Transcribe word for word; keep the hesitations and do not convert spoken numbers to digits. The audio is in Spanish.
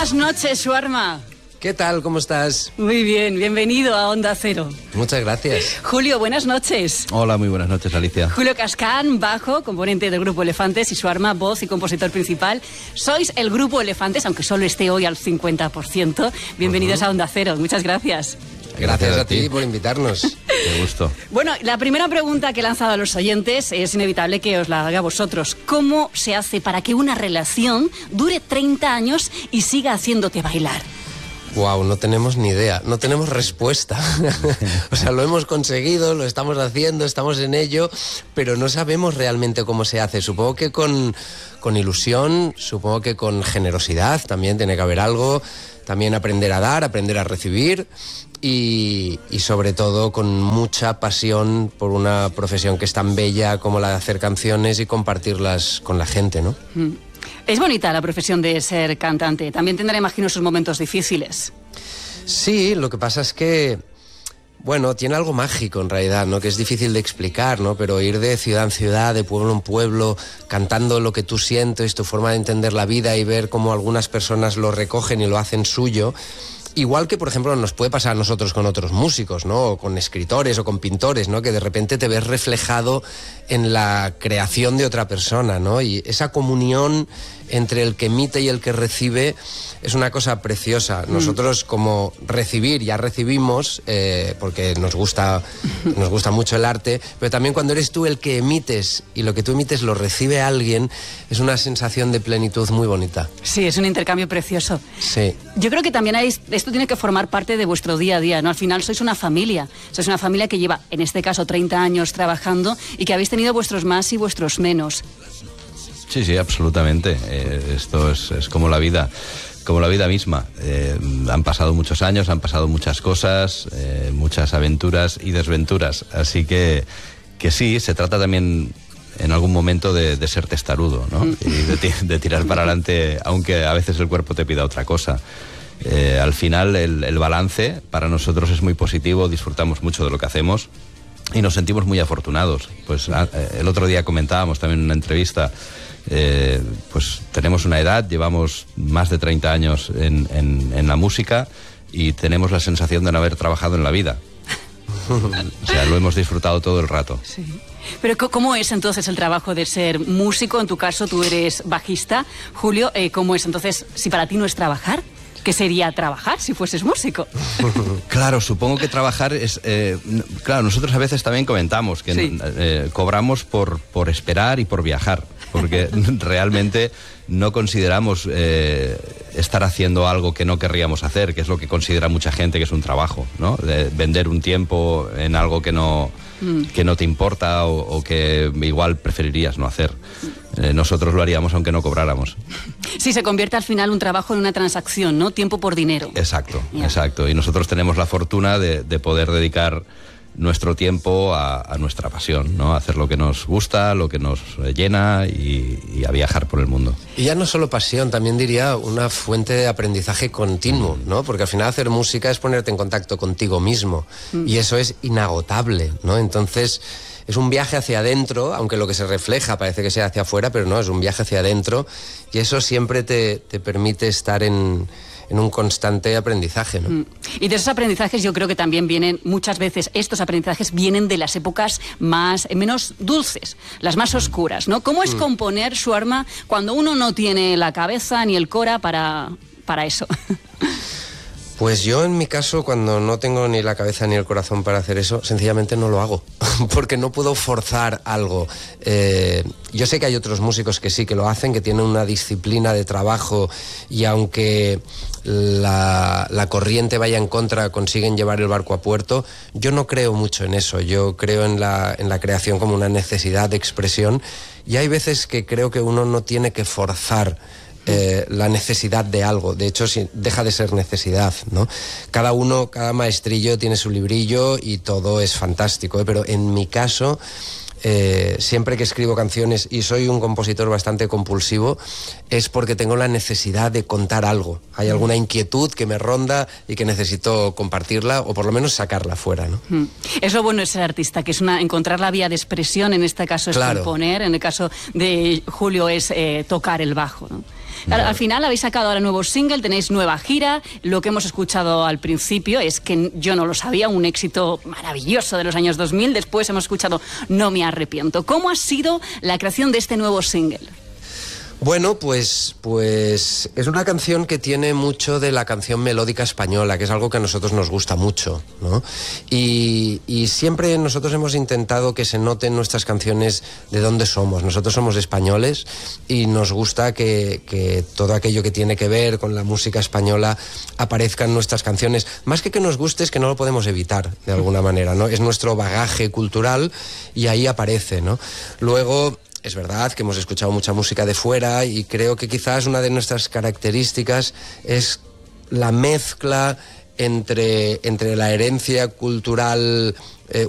Buenas noches, Suarma. ¿Qué tal? ¿Cómo estás? Muy bien, bienvenido a Onda Cero. Muchas gracias. Julio, buenas noches. Hola, muy buenas noches, Alicia. Julio Cascán, bajo, componente del grupo Elefantes, y Suarma, voz y compositor principal. Sois el grupo Elefantes, aunque solo esté hoy al cincuenta por ciento. Bienvenidos uh-huh. a Onda Cero, muchas gracias. Gracias, gracias a, a ti. ti por invitarnos. Qué gusto. Bueno, la primera pregunta que he lanzado a los oyentes es inevitable que os la haga a vosotros. ¿Cómo se hace para que una relación dure treinta años y siga haciéndote bailar? Wow, no tenemos ni idea, no tenemos respuesta. O sea, lo hemos conseguido, lo estamos haciendo, estamos en ello, pero no sabemos realmente cómo se hace. Supongo que con, con ilusión, supongo que con generosidad también tiene que haber algo, también aprender a dar, aprender a recibir y, y sobre todo con mucha pasión por una profesión que es tan bella como la de hacer canciones y compartirlas con la gente, ¿no? Mm. Es bonita la profesión de ser cantante. También tendrá, imagino, sus momentos difíciles. Sí, lo que pasa es que, bueno, tiene algo mágico en realidad, ¿no? Que es difícil de explicar, ¿no? Pero ir de ciudad en ciudad, de pueblo en pueblo, cantando lo que tú sientes, tu forma de entender la vida y ver cómo algunas personas lo recogen y lo hacen suyo. Igual que, por ejemplo, nos puede pasar a nosotros con otros músicos, ¿no? O con escritores o con pintores, ¿no? Que de repente te ves reflejado en la creación de otra persona, ¿no? Y esa comunión entre el que emite y el que recibe es una cosa preciosa. Nosotros, como recibir, ya recibimos, eh, porque nos gusta, nos gusta mucho el arte, pero también cuando eres tú el que emites y lo que tú emites lo recibe alguien, es una sensación de plenitud muy bonita. Sí, es un intercambio precioso. Sí. Yo creo que también hay, esto tiene que formar parte de vuestro día a día, ¿no? Al final sois una familia, sois una familia que lleva, en este caso, treinta años trabajando y que habéis tenido vuestros más y vuestros menos. Sí, sí, absolutamente. Eh, esto es, es como la vida, como la vida misma. Eh, han pasado muchos años, han pasado muchas cosas, eh, muchas aventuras y desventuras. Así que, que sí, se trata también en algún momento de, de ser testarudo, ¿no? Y de, de tirar para adelante, aunque a veces el cuerpo te pida otra cosa. Eh, al final, el, el balance para nosotros es muy positivo, disfrutamos mucho de lo que hacemos y nos sentimos muy afortunados. Pues a, el otro día comentábamos también en una entrevista. Eh, pues tenemos una edad, llevamos más de treinta años en, en, en la música y tenemos la sensación de no haber trabajado en la vida. O sea, lo hemos disfrutado todo el rato. Sí. Pero ¿cómo es entonces el trabajo de ser músico? En tu caso tú eres bajista. Julio, eh, ¿cómo es entonces, si para ti no es trabajar? ¿Qué sería trabajar si fueses músico? Claro, supongo que trabajar es... Eh, claro, nosotros a veces también comentamos que sí. eh, cobramos por, por esperar y por viajar, porque realmente no consideramos eh, estar haciendo algo que no querríamos hacer, que es lo que considera mucha gente que es un trabajo, ¿no? De vender un tiempo en algo que no, mm. que no te importa o, o que igual preferirías no hacer. Eh, nosotros lo haríamos aunque no cobráramos. Sí, se convierte al final un trabajo en una transacción, ¿no? Tiempo por dinero. Exacto, yeah. exacto. Y nosotros tenemos la fortuna de, de poder dedicar nuestro tiempo a, a nuestra pasión, ¿no? A hacer lo que nos gusta, lo que nos llena y, y a viajar por el mundo. Y ya no solo pasión, también diría una fuente de aprendizaje continuo, ¿no? Porque al final hacer música es ponerte en contacto contigo mismo mm. y eso es inagotable, ¿no? Entonces es un viaje hacia adentro, aunque lo que se refleja parece que sea hacia afuera, pero no, es un viaje hacia adentro y eso siempre te, te permite estar en... en un constante aprendizaje, ¿no? Mm. Y de esos aprendizajes yo creo que también vienen, muchas veces estos aprendizajes vienen de las épocas más, menos dulces, las más oscuras, ¿no? ¿Cómo es mm. componer, Suarma, cuando uno no tiene la cabeza ni el cora para, para eso? Pues yo en mi caso, cuando no tengo ni la cabeza ni el corazón para hacer eso, sencillamente no lo hago, porque no puedo forzar algo. Eh, yo sé que hay otros músicos que sí que lo hacen, que tienen una disciplina de trabajo y aunque la, la corriente vaya en contra, consiguen llevar el barco a puerto. Yo no creo mucho en eso, yo creo en la, en la creación como una necesidad de expresión y hay veces que creo que uno no tiene que forzar Eh, la necesidad de algo. De hecho, si, deja de ser necesidad, ¿no? Cada uno, cada maestrillo tiene su librillo y todo es fantástico, ¿eh? Pero en mi caso, eh, siempre que escribo canciones, y soy un compositor bastante compulsivo, es porque tengo la necesidad de contar algo. Hay alguna inquietud que me ronda y que necesito compartirla o por lo menos sacarla fuera, ¿no? Mm. Es lo bueno de ser artista, que es una, encontrar la vía de expresión. En este caso es claro. componer, en el caso de Julio es eh, tocar el bajo, ¿no? Claro, al final habéis sacado ahora nuevo single, tenéis nueva gira. Lo que hemos escuchado al principio es que yo no lo sabía, un éxito maravilloso de los años dos mil. Después hemos escuchado No me arrepiento. ¿Cómo ha sido la creación de este nuevo single? Bueno, pues, pues es una canción que tiene mucho de la canción melódica española, que es algo que a nosotros nos gusta mucho, ¿no? Y, y siempre nosotros hemos intentado que se noten nuestras canciones de dónde somos. Nosotros somos españoles y nos gusta que, que todo aquello que tiene que ver con la música española aparezca en nuestras canciones. Más que que nos guste, es que no lo podemos evitar de alguna manera, ¿no? Es nuestro bagaje cultural y ahí aparece, ¿no? Luego, es verdad que hemos escuchado mucha música de fuera y creo que quizás una de nuestras características es la mezcla entre, entre la herencia cultural eh,